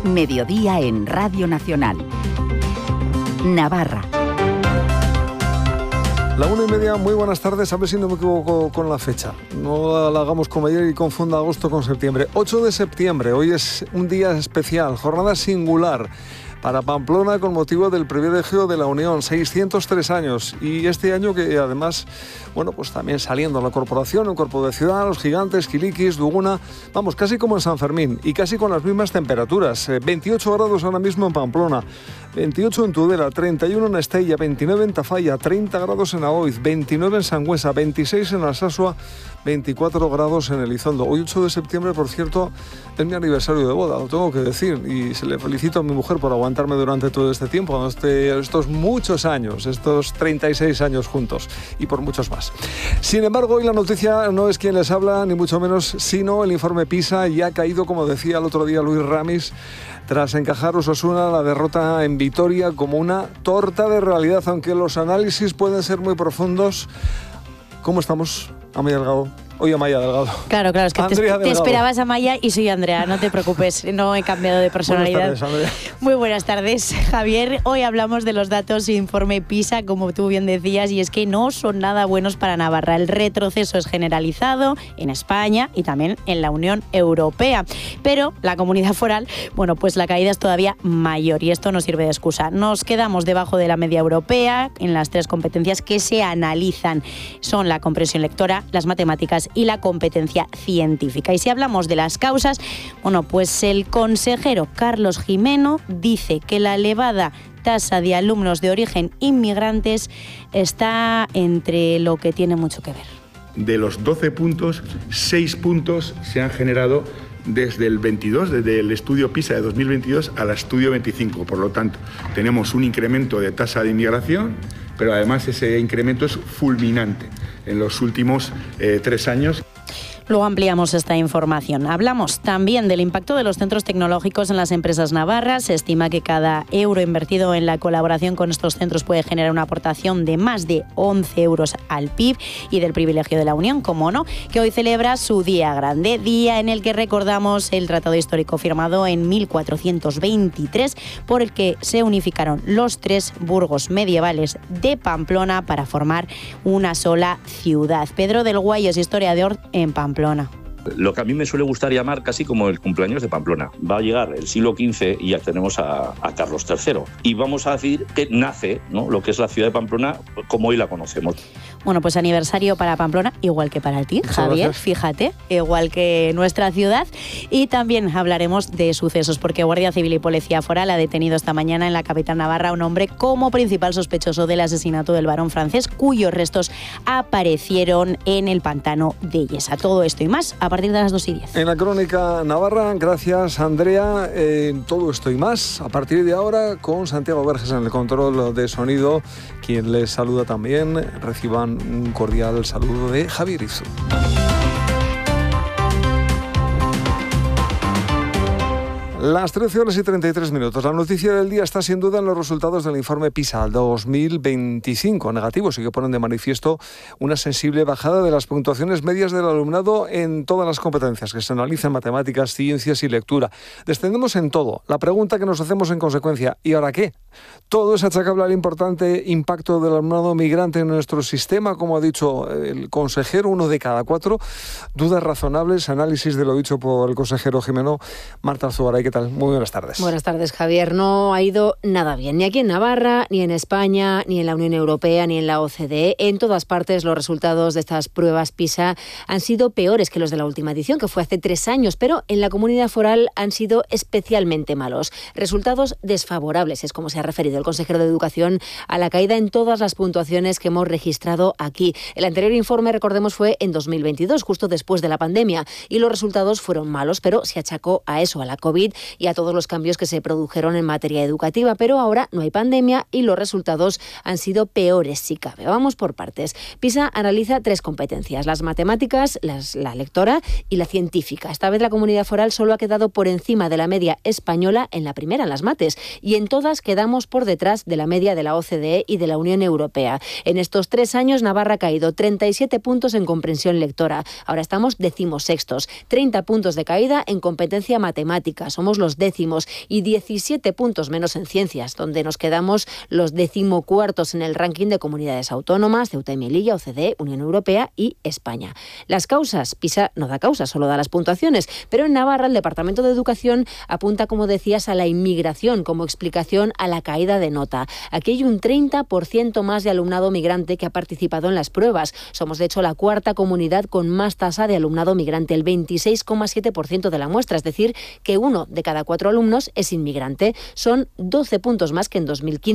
Mediodía en Radio Nacional. Navarra. La 1:30, muy buenas tardes, a ver si no me equivoco con la fecha. No la hagamos como ayer y confunda agosto con septiembre. 8 de septiembre, hoy es un día especial, jornada singular para Pamplona con motivo del privilegio de la Unión, 603 años. Y este año que además, bueno, pues también saliendo la corporación, un cuerpo de ciudad, los gigantes, Quiliquis, Duguna, vamos, casi como en San Fermín y casi con las mismas temperaturas. 28 grados ahora mismo en Pamplona, 28 en Tudela, 31 en Estella, 29 en Tafalla, 30 grados en Aoiz, 29 en Sangüesa, 26 en Alsasua, 24 grados en Elizondo. Hoy 8 de septiembre, por cierto, es mi aniversario de boda, lo tengo que decir, y se le felicito a mi mujer por aguantarme durante todo este tiempo, estos muchos años, estos 36 años juntos, y por muchos más. Sin embargo, hoy la noticia no es quien les habla, ni mucho menos, sino el informe PISA, y ha caído, como decía el otro día Luis Ramis, tras encajar Osasuna la derrota en Vitoria como una torta de realidad, aunque los análisis pueden ser muy profundos. ¿Cómo estamos, Amaya Delgado? Oye, Amaya Delgado. Claro, es que te esperabas a Amaya y soy Andrea, no te preocupes, no he cambiado de personalidad. Buenas tardes, Andrea. Muy buenas tardes, Javier. Hoy hablamos de los datos informe PISA, como tú bien decías, y es que no son nada buenos para Navarra. El retroceso es generalizado en España y también en la Unión Europea. Pero la comunidad foral, bueno, pues la caída es todavía mayor y esto no sirve de excusa. Nos quedamos debajo de la media europea en las tres competencias que se analizan. Son la comprensión lectora, las matemáticas y la competencia científica. Y si hablamos de las causas, bueno, pues el consejero Carlos Jimeno dice que la elevada tasa de alumnos de origen inmigrantes está entre lo que tiene mucho que ver. De los 12 puntos, 6 puntos se han generado desde el 22, desde el estudio PISA de 2022 al estudio 25. Por lo tanto, tenemos un incremento de tasa de inmigración, pero además ese incremento es fulminante en los últimos 3 años. Luego ampliamos esta información. Hablamos también del impacto de los centros tecnológicos en las empresas navarras. Se estima que cada euro invertido en la colaboración con estos centros puede generar una aportación de más de 11 euros al PIB y del privilegio de la Unión, como no, que hoy celebra su día grande, día en el que recordamos el tratado histórico firmado en 1423 por el que se unificaron los 3 burgos medievales de Pamplona para formar una sola ciudad. Pedro del Guay es historiador en Pamplona. Lo que a mí me suele gustar llamar casi como el cumpleaños de Pamplona. Va a llegar el siglo XV y ya tenemos a Carlos III. Y vamos a decir que nace, ¿no?, lo que es la ciudad de Pamplona como hoy la conocemos. Bueno, pues aniversario para Pamplona, igual que para ti, Javier, fíjate, igual que nuestra ciudad. Y también hablaremos de sucesos, porque Guardia Civil y Policía Foral ha detenido esta mañana en la capital navarra a un hombre como principal sospechoso del asesinato del varón francés, cuyos restos aparecieron en el pantano de Yesa. Todo esto y más a partir de las 2:10. En la Crónica Navarra, gracias, Andrea. Todo esto y más a partir de ahora con Santiago Verges en el control de sonido, quien les saluda también. Reciban un cordial saludo de Javier Izu. Las 13:33. La noticia del día está sin duda en los resultados del informe PISA 2025, negativos, y que ponen de manifiesto una sensible bajada de las puntuaciones medias del alumnado en todas las competencias que se analizan: matemáticas, ciencias y lectura. Descendemos en todo. La pregunta que nos hacemos en consecuencia: ¿y ahora qué? Todo es achacable al importante impacto del alumnado migrante en nuestro sistema, como ha dicho el consejero, 1 de cada 4. Dudas razonables, análisis de lo dicho por el consejero Jimeno. Marta Alzugaray, ¿qué tal? Muy buenas tardes. Buenas tardes, Javier. No ha ido nada bien, ni aquí en Navarra, ni en España, ni en la Unión Europea, ni en la OCDE. En todas partes los resultados de estas pruebas PISA han sido peores que los de la última edición, que fue hace 3 años, pero en la comunidad foral han sido especialmente malos. Resultados desfavorables, es como se ha referido el consejero de Educación a la caída en todas las puntuaciones que hemos registrado aquí. El anterior informe, recordemos, fue en 2022, justo después de la pandemia, y los resultados fueron malos, pero se achacó a eso, a la COVID y a todos los cambios que se produjeron en materia educativa. Pero ahora no hay pandemia y los resultados han sido peores, si cabe. Vamos por partes. PISA analiza 3 competencias: las matemáticas, la lectora y la científica. Esta vez la comunidad foral solo ha quedado por encima de la media española en la primera, en las mates, y en todas quedamos por detrás de la media de la OCDE y de la Unión Europea. En estos 3 años Navarra ha caído 37 puntos en comprensión lectora. Ahora estamos 16º, 30 puntos de caída en competencia matemática. Somos sacamos los décimos y 17 puntos menos en ciencias, donde nos quedamos los 14º en el ranking de comunidades autónomas, Ceuta y Melilla, OCDE, Unión Europea y España. Las causas, PISA no da causas, solo da las puntuaciones, pero en Navarra el Departamento de Educación apunta, como decías, a la inmigración como explicación a la caída de nota. Aquí hay un 30% más de alumnado migrante que ha participado en las pruebas. Somos, de hecho, la cuarta comunidad con más tasa de alumnado migrante, el 26,7% de la muestra, es decir, que 1 de cada 4 alumnos es inmigrante. Son 12 puntos más que en 2015.